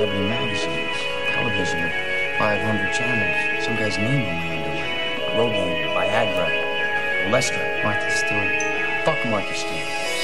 celebrity magazines, television with 500 channels. Some guy's name on my underwear. Rogaine, Viagra, Olestra. Martha Stewart. Fuck Martha Stewart.